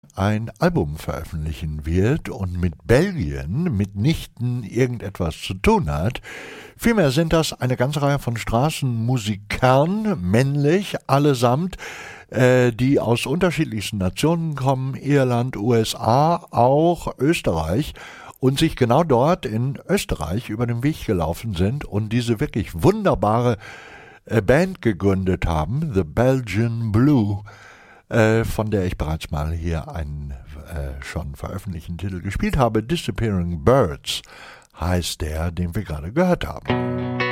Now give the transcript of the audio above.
ein Album veröffentlichen wird und mit Belgien mitnichten irgendetwas zu tun hat. Vielmehr sind das eine ganze Reihe von Straßenmusikern, männlich allesamt, die aus unterschiedlichsten Nationen kommen, Irland, USA, auch Österreich, und sich genau dort in Österreich über den Weg gelaufen sind und diese wirklich wunderbare Band gegründet haben, The Belgian Blue, von der ich bereits mal hier einen schon veröffentlichten Titel gespielt habe. Disappearing Birds heißt der, den wir gerade gehört haben.